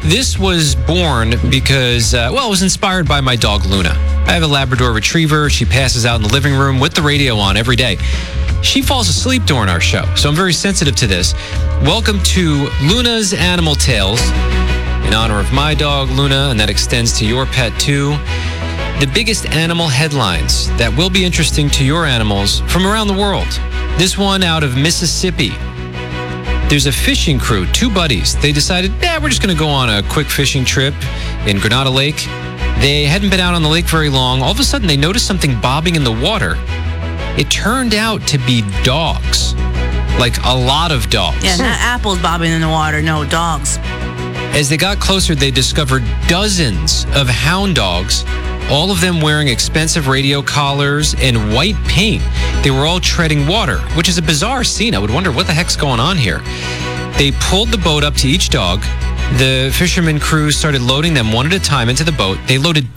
This was born because, it was inspired by my dog, Luna. I have a Labrador Retriever. She passes out in the living room with the radio on every day. She falls asleep during our show, so I'm very sensitive to this. Welcome to Luna's Animal Tales, in honor of my dog, Luna, and that extends to your pet, too. The biggest animal headlines that will be interesting to your animals from around the world. This one out of Mississippi. There's a fishing crew, 2 buddies. They decided, we're just going to go on a quick fishing trip in Granada Lake. They hadn't been out on the lake very long. All of a sudden, they noticed something bobbing in the water. It turned out to be dogs, like a lot of dogs. Yeah, not apples bobbing in the water, no, dogs. As they got closer, they discovered dozens of hound dogs, all of them wearing expensive radio collars and white paint. They were all treading water, which is a bizarre scene. I would wonder what the heck's going on here. They pulled the boat up to each dog. The fisherman crew started loading them one at a time into the boat. They loaded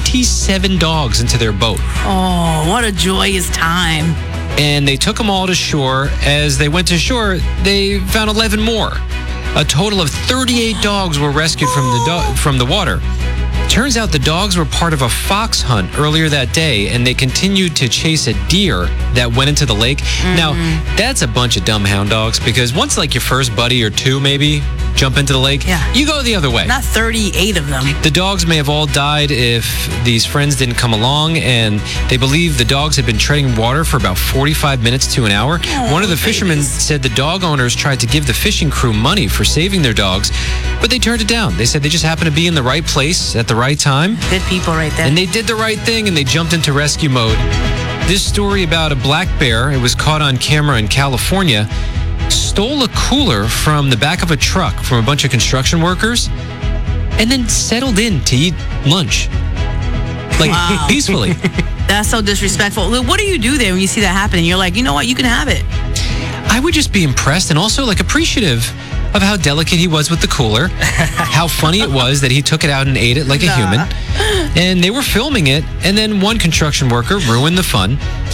27 dogs into their boat. Oh, what a joyous time. And they took them all to shore. As they went to shore, they found 11 more. A total of 38 dogs were rescued from the water. Turns out the dogs were part of a fox hunt earlier that day, and they continued to chase a deer that went into the lake. Now, that's a bunch of dumb hound dogs, because once like your first buddy or 2 maybe jump into the lake, you go the other way. Not 38 of them. The dogs may have all died if these friends didn't come along, and they believe the dogs had been treading water for about 45 minutes to an hour. One of the fishermen said the dog owners tried to give the fishing crew money for saving their dogs, but they turned it down. They said they just happened to be in the right place at the right time. Good people right there. And they did the right thing, and they jumped into rescue mode. This story about a black bear, it was caught on camera in California, stole a cooler from the back of a truck from a bunch of construction workers, and then settled in to eat lunch. Like, peacefully. That's so disrespectful. What do you do there when you see that happening? You're like, you know what? You can have it. I would just be impressed and also, like, appreciative of how delicate he was with the cooler, how funny it was that he took it out and ate it like a human. And they were filming it, and then one construction worker ruined the fun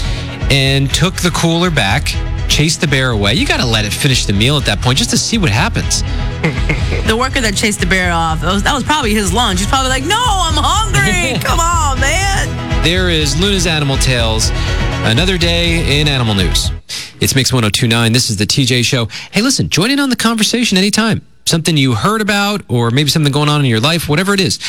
and took the cooler back, chased the bear away. You got to let it finish the meal at that point just to see what happens. The worker that chased the bear off, that was probably his lunch. He's probably like, no, I'm hungry. Come on, man. There is Luna's Animal Tales, another day in animal news. It's Mix 102.9. This is the TJ Show. Hey, listen, join in on the conversation anytime. Something you heard about, or maybe something going on in your life, whatever it is.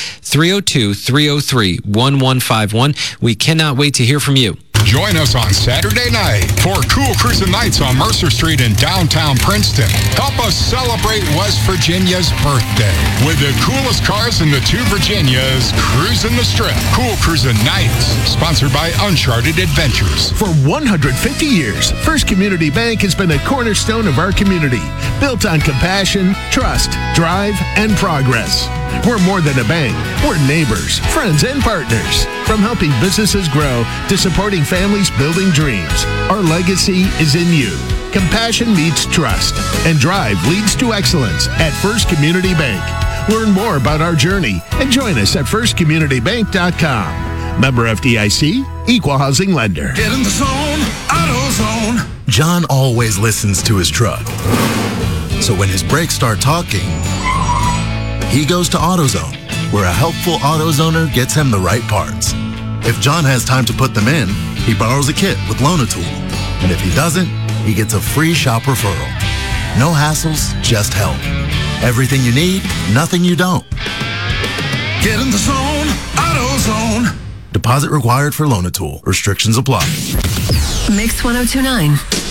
302-303-1151. We cannot wait to hear from you. Join us on Saturday night for Cool Cruising Nights on Mercer Street in downtown Princeton. Help us celebrate West Virginia's birthday with the coolest cars in the 2 Virginias cruising the strip. Cool Cruising Nights, sponsored by Uncharted Adventures. For 150 years, First Community Bank has been a cornerstone of our community, built on compassion, trust, drive, and progress. We're more than a bank. We're neighbors, friends, and partners. From helping businesses grow to supporting families building dreams, our legacy is in you. Compassion meets trust, and drive leads to excellence at First Community Bank. Learn more about our journey and join us at firstcommunitybank.com. Member FDIC, Equal Housing Lender. Get in the zone, AutoZone. John always listens to his truck. So when his brakes start talking, he goes to AutoZone, where a helpful AutoZoner gets him the right parts. If John has time to put them in, he borrows a kit with Loan-A-Tool. And if he doesn't, he gets a free shop referral. No hassles, just help. Everything you need, nothing you don't. Get in the zone, AutoZone. Deposit required for Loan-A-Tool. Restrictions apply. Mix 102.9.